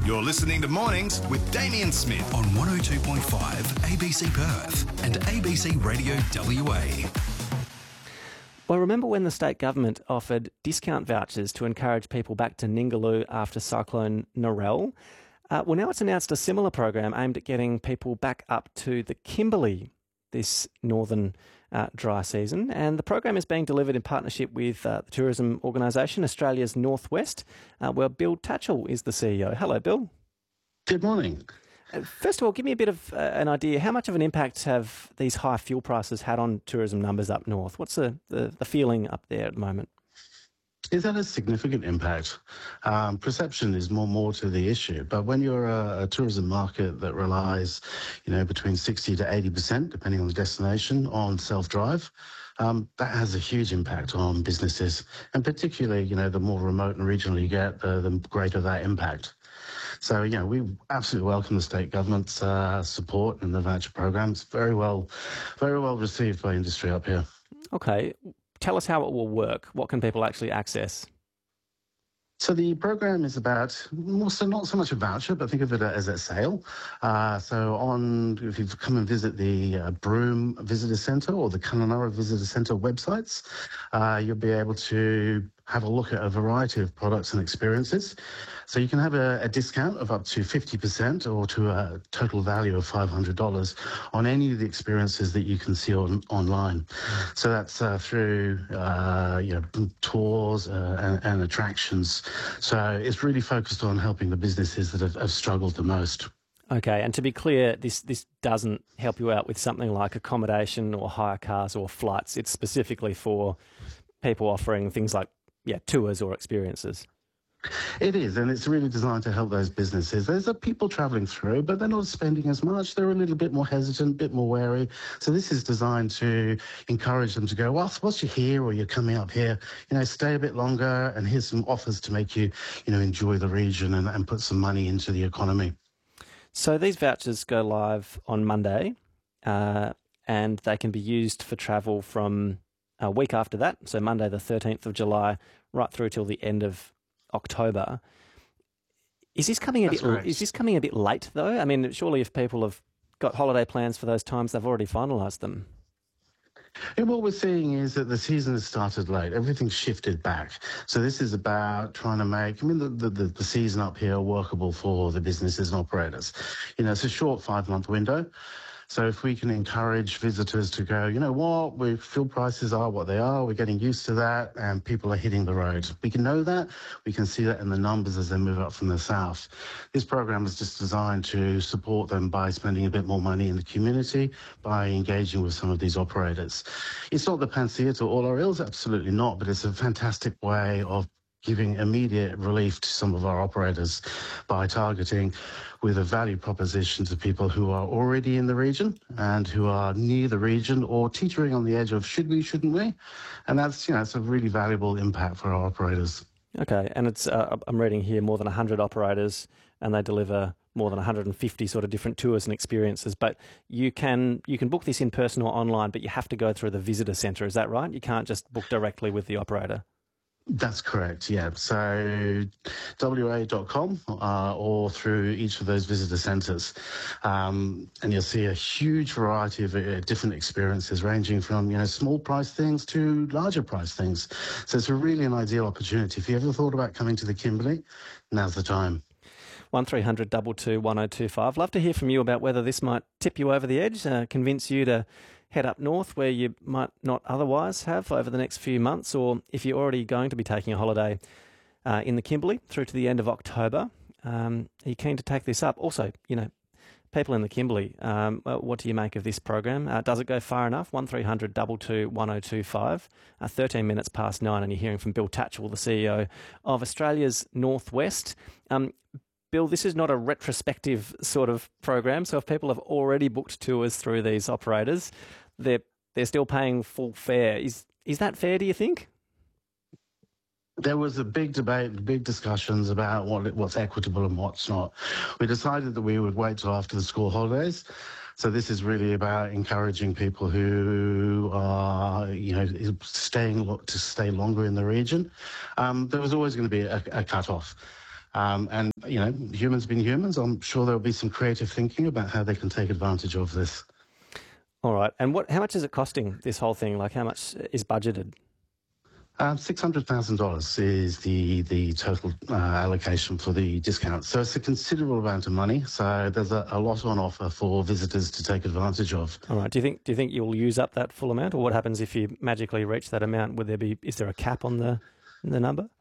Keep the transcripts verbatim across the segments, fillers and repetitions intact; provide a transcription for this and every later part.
You're listening to Mornings with Damien Smith on one oh two point five A B C Perth and A B C Radio W A. Well, remember when the state government offered discount vouchers to encourage people back to Ningaloo after Cyclone Narelle? Uh, well, now it's announced a similar program aimed at getting people back up to the Kimberley this northern uh, dry season. And the program is being delivered in partnership with uh, the tourism organisation Australia's Northwest, uh, where Bill Tatchell is the C E O. Hello, Bill. Good morning. Uh, first of all, give me a bit of uh, an idea. How much of an impact have these high fuel prices had on tourism numbers up north? What's the, the, the feeling up there at the moment? Is that a significant impact? Um, perception is more more to the issue, but when you're a, a tourism market that relies, you know, between sixty to eighty percent, depending on the destination, on self-drive, um, that has a huge impact on businesses, and particularly, you know, the more remote and regional you get, the, the greater that impact. So, you know, we absolutely welcome the state government's uh, support in the voucher programs. Very well, very well received by industry up here. Okay. Tell us how it will work. What can people actually access? So the program is about, so not so much a voucher, but think of it as a sale. Uh, so on, if you come and visit the uh, Broome Visitor Centre or the Kununurra Visitor Centre websites, uh, you'll be able to have a look at a variety of products and experiences. So you can have a, a discount of up to fifty percent or to a total value of five hundred dollars on any of the experiences that you can see on, online. So that's uh, through uh, you know, tours uh, and, and attractions. So it's really focused on helping the businesses that have, have struggled the most. Okay, and to be clear, this this doesn't help you out with something like accommodation or hire cars or flights. It's specifically for people offering things like yeah tours or experiences. It is, and it's really designed to help those businesses. There's a people travelling through, but they're not spending as much. They're a little bit more hesitant, a bit more wary. So this is designed to encourage them to go, well, whilst you're here or you're coming up here, you know, stay a bit longer, and here's some offers to make you, you know, enjoy the region and, and put some money into the economy. So these vouchers go live on Monday, uh, and they can be used for travel from a week after that, so Monday the thirteenth of July, right through till the end of October. Is this coming a That's bit? correct. Is this coming a bit late though? I mean, surely if people have got holiday plans for those times, they've already finalised them. And what we're seeing is that the season has started late. Everything's shifted back. So this is about trying to make, I mean, the, the, the season up here workable for the businesses and operators. You know, it's a short five-month window. So if we can encourage visitors to go, you know what, we fuel prices are what they are, we're getting used to that, and people are hitting the road. We can know that, we can see that in the numbers as they move up from the south. This program is just designed to support them by spending a bit more money in the community, by engaging with some of these operators. It's not the panacea to all our ills, absolutely not, but it's a fantastic way of giving immediate relief to some of our operators by targeting with a value proposition to people who are already in the region and who are near the region or teetering on the edge of should we, shouldn't we? And that's, you know, it's a really valuable impact for our operators. Okay, and it's uh, I'm reading here more than one hundred operators, and they deliver more than one hundred fifty sort of different tours and experiences. But you can you can book this in person or online, but you have to go through the visitor centre. Is that right? You can't just book directly with the operator. That's correct, yeah. So W A dot com uh, or through each of those visitor centres. Um, and you'll see a huge variety of uh, different experiences ranging from, you know, small price things to larger price things. So it's a really an ideal opportunity. If you ever thought about coming to the Kimberley, now's the time. one three hundred two two one oh two five. Love to hear from you about whether this might tip you over the edge, uh, convince you to head up north where you might not otherwise have over the next few months, or if you're already going to be taking a holiday uh, in the Kimberley through to the end of October. Um, are you keen to take this up? Also, you know, people in the Kimberley, um, what do you make of this program? Uh, does it go far enough? one three hundred two two one oh two five, uh, thirteen minutes past nine, and you're hearing from Bill Tatchell, the C E O of Australia's Northwest. Um, Bill, this is not a retrospective sort of program, so if people have already booked tours through these operators, they're they're still paying full fare. Is is that fair, do you think? There was a big debate, big discussions about what what's equitable and what's not. We decided that we would wait till after the school holidays. So this is really about encouraging people who are, you know, staying to stay longer in the region. Um, there was always going to be a, a cut-off. Um, and, you know, humans being humans, I'm sure there'll be some creative thinking about how they can take advantage of this. All right. And what? How much is it costing, this whole thing? Like, how much is budgeted? Um, six hundred thousand dollars is the, the total uh, allocation for the discount. So it's a considerable amount of money. So there's a, a lot on offer for visitors to take advantage of. All right. Do you think do you think you'll use up that full amount, or what happens if you magically reach that amount? Would there be is there a cap on the the number?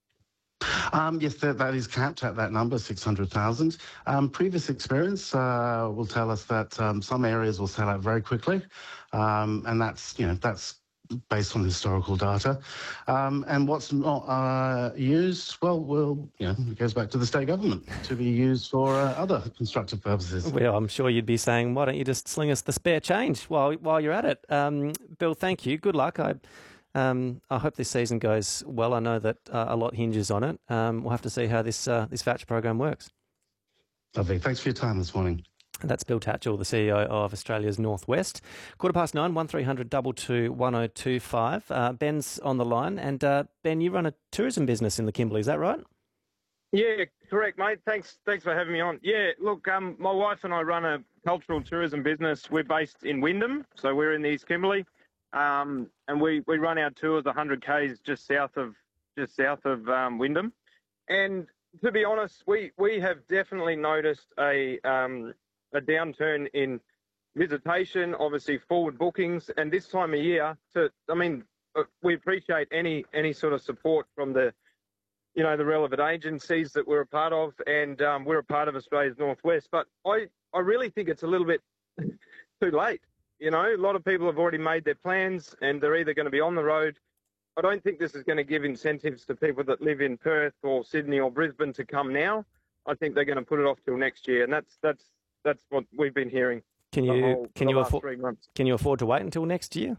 Um, yes, that, that is capped at that number, six hundred thousand. Um, previous experience uh, will tell us that um, some areas will sell out very quickly, um, and that's you know that's based on historical data. Um, and what's not uh, used, well, will you know, it goes back to the state government to be used for uh, other constructive purposes. Well, I'm sure you'd be saying, why don't you just sling us the spare change while while you're at it? Um, Bill, thank you. Good luck. I. Um, I hope this season goes well. I know that uh, a lot hinges on it. Um, we'll have to see how this uh, this V A T C program works. Lovely. Thanks for your time this morning. That's Bill Tatchell, the C E O of Australia's Northwest. Quarter past nine, one three hundred two two one oh two five. Uh, Ben's on the line. And uh, Ben, you run a tourism business in the Kimberley, is that right? Yeah, correct, mate. Thanks thanks for having me on. Yeah, look, um, my wife and I run a cultural tourism business. We're based in Wyndham, so we're in the East Kimberley. Um, and we, we run our tours one hundred kays just south of just south of um, Wyndham. And to be honest, we, we have definitely noticed a um, a downturn in visitation, obviously forward bookings, and this time of year. To I mean, we appreciate any any sort of support from the you know the relevant agencies that we're a part of, and um, we're a part of Australia's Northwest. But I I really think it's a little bit too late. You know, a lot of people have already made their plans and they're either going to be on the road. I don't think this is going to give incentives to people that live in Perth or Sydney or Brisbane to come now. I think they're going to put it off till next year, and that's that's that's what we've been hearing. Can you whole, can you afford can you afford to wait until next year?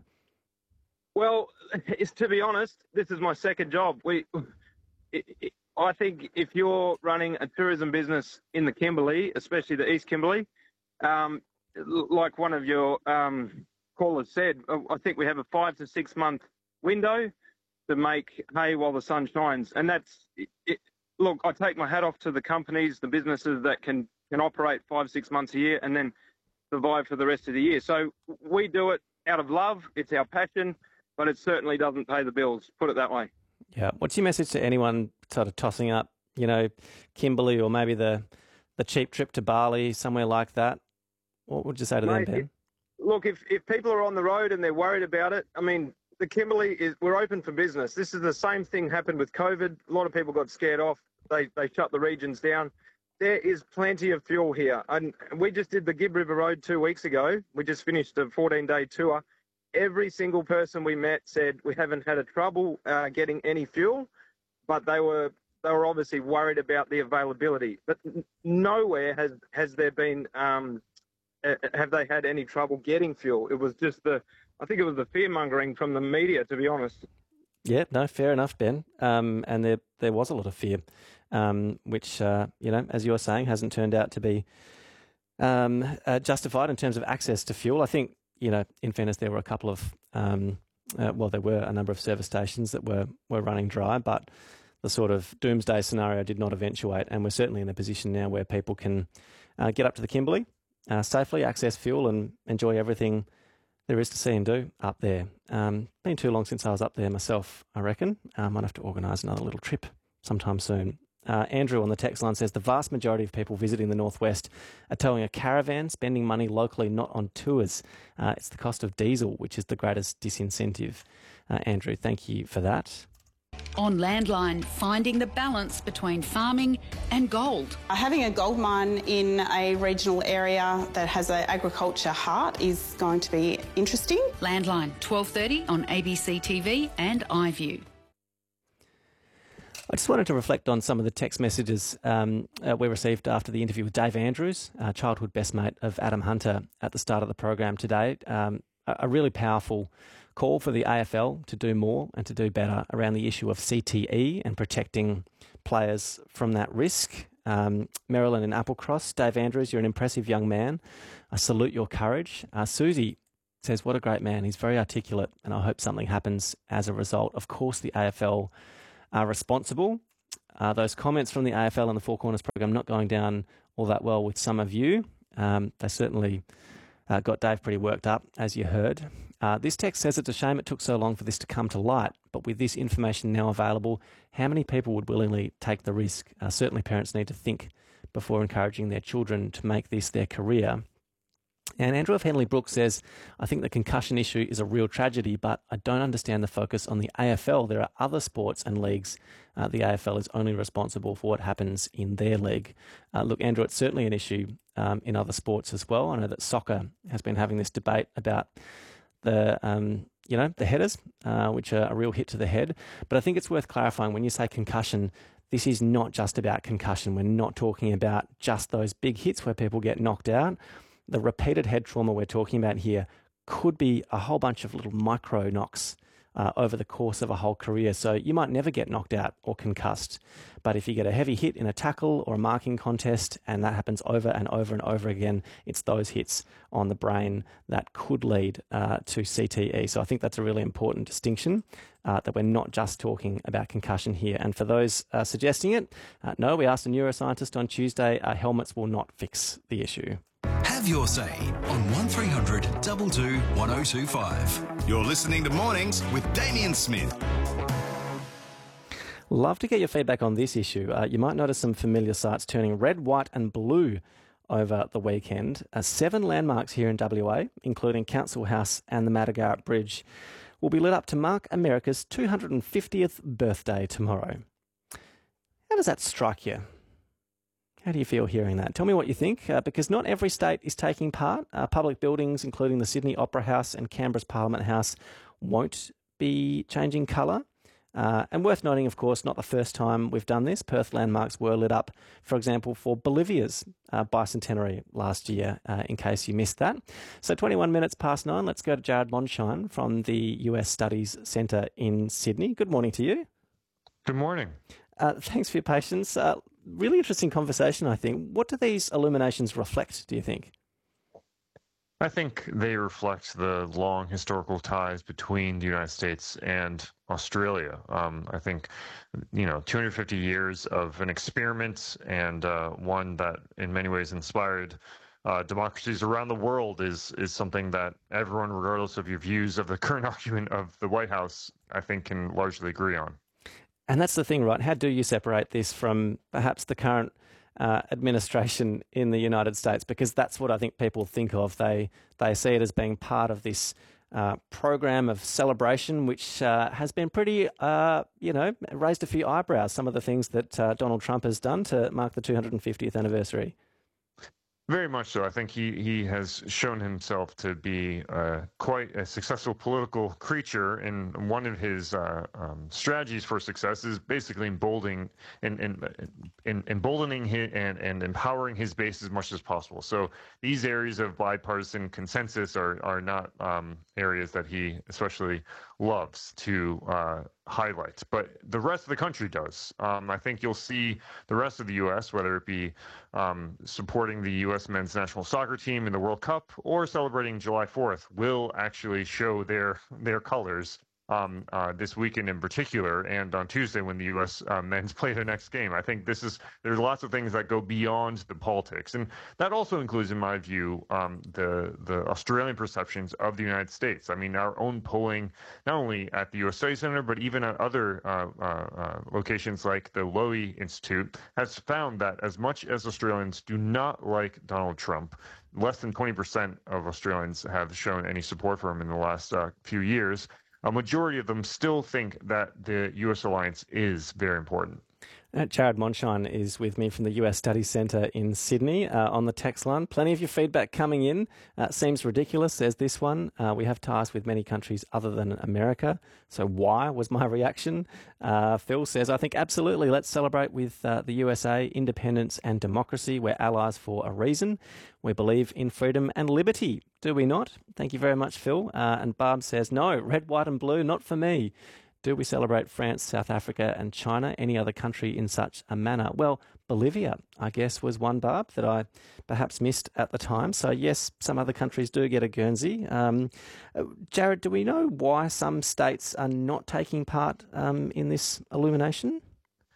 Well, it's, to be honest, this is my second job. We, it, it, I think if you're running a tourism business in the Kimberley, especially the East Kimberley, um, like one of your um, callers said, I think we have a five to six month window to make hay while the sun shines. And that's, it, it, look, I take my hat off to the companies, the businesses that can, can operate five, six months a year and then survive for the rest of the year. So we do it out of love. It's our passion, but it certainly doesn't pay the bills, put it that way. Yeah. What's your message to anyone sort of tossing up, you know, Kimberley or maybe the, the cheap trip to Bali, somewhere like that? What would you say to Mate, them, Ben? If, look, if, if people are on the road and they're worried about it, I mean, the Kimberley is, we're open for business. This is the same thing happened with COVID. A lot of people got scared off. They, they shut the regions down. There is plenty of fuel here. And we just did the Gibb River Road two weeks ago. We just finished a fourteen day tour. Every single person we met said we haven't had a trouble uh, getting any fuel, but they were they were obviously worried about the availability. But nowhere has, has there been... Um, have they had any trouble getting fuel? It was just the, I think it was the fear-mongering from the media, to be honest. Yeah, no, fair enough, Ben. Um, and there there was a lot of fear, um, which, uh, you know, as you're saying, hasn't turned out to be um, uh, justified in terms of access to fuel. I think, you know, in fairness, there were a couple of, um, uh, well, there were a number of service stations that were, were running dry, but the sort of doomsday scenario did not eventuate. And we're certainly in a position now where people can uh, get up to the Kimberley, Uh, safely access fuel and enjoy everything there is to see and do up there. Um, been too long since I was up there myself, I reckon. I um, might have to organise another little trip sometime soon. Uh, Andrew on the text line says the vast majority of people visiting the Northwest are towing a caravan, spending money locally, not on tours. Uh, it's the cost of diesel, which is the greatest disincentive. Uh, Andrew, thank you for that. On Landline, finding the balance between farming and gold. Having a gold mine in a regional area that has an agriculture heart is going to be interesting. Landline, twelve thirty on A B C T V and iView. I just wanted to reflect on some of the text messages um, uh, we received after the interview with Dave Andrews, uh, childhood best mate of Adam Hunter, at the start of the program today. Um, a, a really powerful call for the A F L to do more and to do better around the issue of C T E and protecting players from that risk. Um, Marilyn in Applecross, Dave Andrews, you're an impressive young man. I salute your courage. Uh, Susie says, what a great man. He's very articulate and I hope something happens as a result. Of course, the A F L are responsible. uh, those comments from the A F L and the Four Corners program not going down all that well with some of you. Um, they certainly uh, got Dave pretty worked up, as you heard. Uh, this text says it's a shame it took so long for this to come to light, but with this information now available, how many people would willingly take the risk? Uh, certainly parents need to think before encouraging their children to make this their career. And Andrew of Henley Brook says, I think the concussion issue is a real tragedy, but I don't understand the focus on the A F L. There are other sports and leagues. Uh, the A F L is only responsible for what happens in their league. Uh, look, Andrew, it's certainly an issue um, in other sports as well. I know that soccer has been having this debate about the, um, you know, the headers, uh, which are a real hit to the head. But I think it's worth clarifying when you say concussion, this is not just about concussion. We're not talking about just those big hits where people get knocked out. The repeated head trauma we're talking about here could be a whole bunch of little micro knocks uh, over the course of a whole career. So you might never get knocked out or concussed, but if you get a heavy hit in a tackle or a marking contest, and that happens over and over and over again, it's those hits on the brain that could lead uh, to C T E. So I think that's a really important distinction, uh, that we're not just talking about concussion here. And for those uh, suggesting it, uh, no, we asked a neuroscientist on Tuesday, uh, helmets will not fix the issue. Have your say on one three hundred two two one oh two five. You're listening to Mornings with Damien Smith. Love to get your feedback on this issue. Uh, you might notice some familiar sights turning red, white and blue over the weekend. Uh, seven landmarks here in W A, including Council House and the Madagarret Bridge, will be lit up to mark America's two hundred fiftieth birthday tomorrow. How does that strike you? How do you feel hearing that? Tell me what you think, uh, because not every state is taking part. Uh, public buildings, including the Sydney Opera House and Canberra's Parliament House, won't be changing colour. Uh, and worth noting, of course, not the first time we've done this. Perth landmarks were lit up, for example, for Bolivia's uh, bicentenary last year, uh, in case you missed that. So twenty-one minutes past nine, let's go to Jared Monshine from the U S Studies Centre in Sydney. Good morning to you. Good morning. Uh, thanks for your patience. Uh, really interesting conversation, I think. What do these illuminations reflect, do you think? I think they reflect the long historical ties between the United States and Australia. Um, I think, you know, two hundred fifty years of an experiment, and uh, one that in many ways inspired uh, democracies around the world is is something that everyone, regardless of your views of the current argument of the White House, I think can largely agree on. And that's the thing, right? How do you separate this from perhaps the current uh, administration in the United States? Because that's what I think people think of. They they see it as being part of this uh, program of celebration, which uh, has been pretty, uh, you know, raised a few eyebrows, some of the things that uh, Donald Trump has done to mark the two hundred fiftieth anniversary. Very much so. I think he, he has shown himself to be uh, quite a successful political creature, and one of his uh, um, strategies for success is basically emboldening and, and, and emboldening his, and, and empowering his base as much as possible. So these areas of bipartisan consensus are are not um, areas that he especially loves to uh, highlight, but the rest of the country does. Um, I think you'll see the rest of the U S, whether it be um, supporting the U S men's national soccer team in the World Cup or celebrating July fourth, will actually show their their colors um, uh, this weekend in particular, and on Tuesday when the U S uh, men's play their next game. I think this is there's lots of things that go beyond the politics, and that also includes, in my view, um, the the Australian perceptions of the United States. I mean, our own polling, not only at the U S Study Center, but even at other uh, uh, uh, locations like the Lowy Institute, has found that as much as Australians do not like Donald Trump, less than twenty percent of Australians have shown any support for him in the last uh, few years. A majority of them still think that the U S alliance is very important. Uh, Jared Monshine is with me from the U S Studies Centre in Sydney uh, on the text line. Plenty of your feedback coming in. Uh, seems ridiculous, says this one. Uh, we have ties with many countries other than America. So why was my reaction? Uh, Phil says, I think absolutely let's celebrate with uh, the U S A, independence and democracy. We're allies for a reason. We believe in freedom and liberty. Do we not? Thank you very much, Phil. Uh, and Barb says, no, red, white and blue, not for me. Do we celebrate France, South Africa and China, any other country in such a manner? Well, Bolivia, I guess, was one, Barb, that I perhaps missed at the time. So, yes, some other countries do get a Guernsey. Um, Jared, do we know why some states are not taking part um, in this illumination?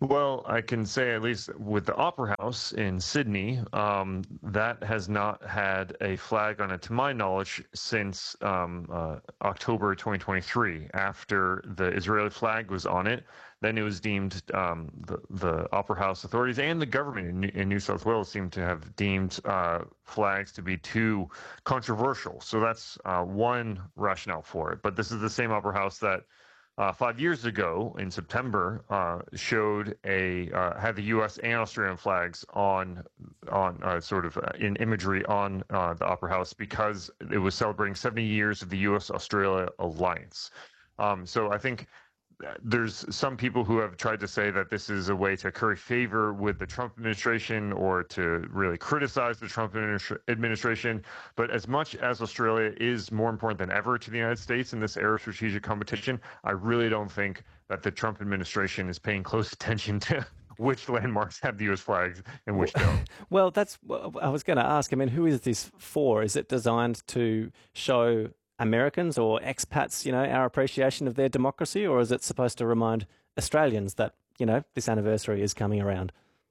Well, I can say at least with the Opera House in Sydney, um, that has not had a flag on it, to my knowledge, since um, uh, October twenty twenty-three. After the Israeli flag was on it, then it was deemed, um, the, the Opera House authorities and the government in New, in New South Wales seem to have deemed uh, flags to be too controversial. So that's uh, one rationale for it. But this is the same Opera House that Uh, five years ago, in September, uh, showed a uh, had the U S and Australian flags on on uh, sort of uh, in imagery on uh, the Opera House because it was celebrating seventy years of the U S Australia alliance. Um, so I think there's some people who have tried to say that this is a way to curry favor with the Trump administration or to really criticize the Trump administration. But as much as Australia is more important than ever to the United States in this era of strategic competition, I really don't think that the Trump administration is paying close attention to which landmarks have the U S flags and which don't. Well, that's what I was going to ask. I mean, who is this for? Is it designed to show Americans or expats, you know, our appreciation of their democracy, or is it supposed to remind Australians that, you know, this anniversary is coming around?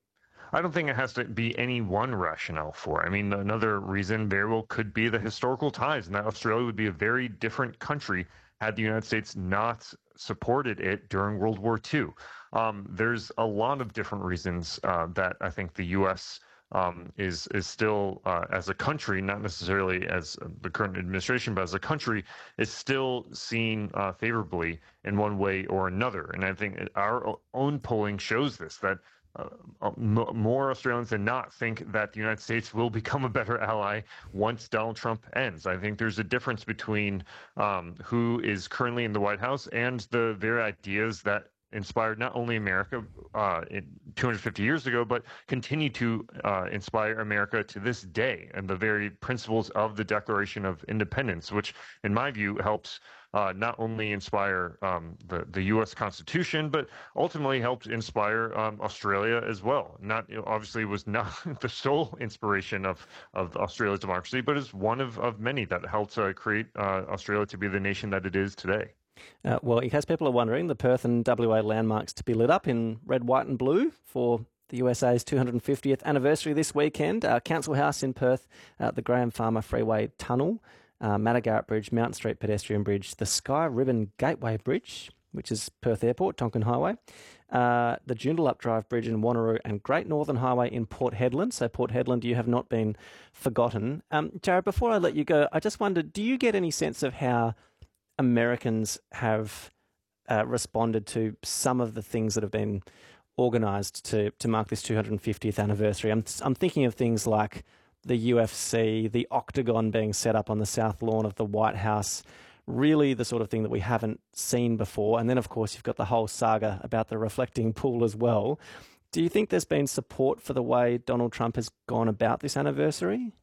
I don't think it has to be any one rationale for it. I mean, another reason very well could be the historical ties, and that Australia would be a very different country had the United States not supported it during World War Two. Um, there's a lot of different reasons uh, that I think the U S Um, is is still uh, as a country, not necessarily as the current administration, but as a country, is still seen uh, favorably in one way or another. And I think our own polling shows this, that uh, m- more Australians than not think that the United States will become a better ally once Donald Trump ends. I think there's a difference between um, who is currently in the White House and the very ideas that inspired not only America uh, in two hundred fifty years ago, but continue to uh, inspire America to this day, and the very principles of the Declaration of Independence, which, in my view, helps uh, not only inspire um, the the U S Constitution, but ultimately helped inspire um, Australia as well. Not you know, obviously was not the sole inspiration of of Australia's democracy, but is one of of many that helped uh, create uh, Australia to be the nation that it is today. Uh, well, in case people are wondering, the Perth and W A landmarks to be lit up in red, white and blue for the U S A's two hundred fiftieth anniversary this weekend. Uh, Council House in Perth, uh, the Graham Farmer Freeway Tunnel, uh, Mattagarrett Bridge, Mountain Street Pedestrian Bridge, the Sky Ribbon Gateway Bridge, which is Perth Airport, Tonkin Highway, uh, the Joondalup Drive Bridge in Wanneroo, and Great Northern Highway in Port Hedland. So Port Hedland, you have not been forgotten. Um, Jared, before I let you go, I just wondered, do you get any sense of how Americans have uh, responded to some of the things that have been organised to to mark this two hundred fiftieth anniversary? I'm I'm thinking of things like the U F C, the Octagon being set up on the south lawn of the White House, really the sort of thing that we haven't seen before. And then, of course, you've got the whole saga about the reflecting pool as well. Do you think there's been support for the way Donald Trump has gone about this anniversary?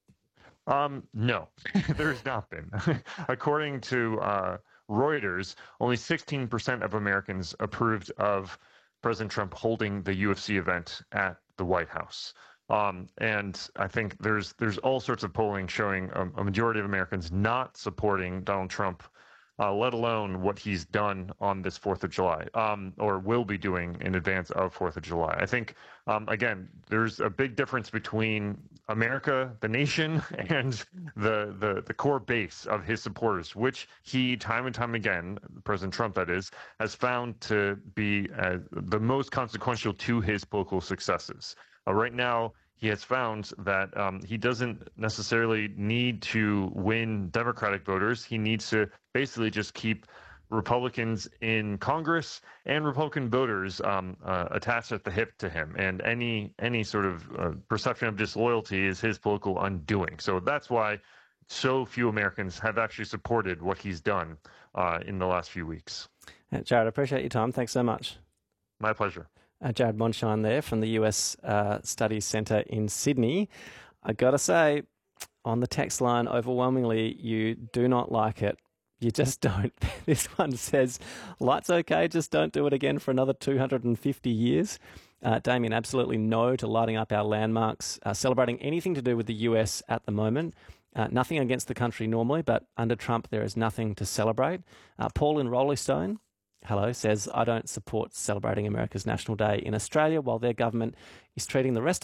Um, no, there's not been. According to uh, Reuters, only sixteen percent of Americans approved of President Trump holding the U F C event at the White House. Um, and I think there's there's all sorts of polling showing a, a majority of Americans not supporting Donald Trump, uh, let alone what he's done on this fourth of July, um, or will be doing in advance of fourth of July. I think, um, again, there's a big difference between America, the nation, and the, the, the core base of his supporters, which he, time and time again, President Trump that is, has found to be uh, the most consequential to his political successes. Uh, right now, he has found that um, he doesn't necessarily need to win Democratic voters. He needs to basically just keep Republicans in Congress and Republican voters um, uh, attached at the hip to him. And any any sort of uh, perception of disloyalty is his political undoing. So that's why so few Americans have actually supported what he's done uh, in the last few weeks. Jared, I appreciate your time. Thanks so much. My pleasure. Uh, Jared Monshine there from the U S uh, Studies Centre in Sydney. I got to say, on the text line, overwhelmingly, you do not like it. You just don't. This one says, lights okay, just don't do it again for another two hundred fifty years. Uh, Damien, absolutely no to lighting up our landmarks, uh, celebrating anything to do with the U S at the moment. Uh, nothing against the country normally, but under Trump, there is nothing to celebrate. Uh, Paul in Rollystone hello, says, I don't support celebrating America's National Day in Australia while their government is treating the rest of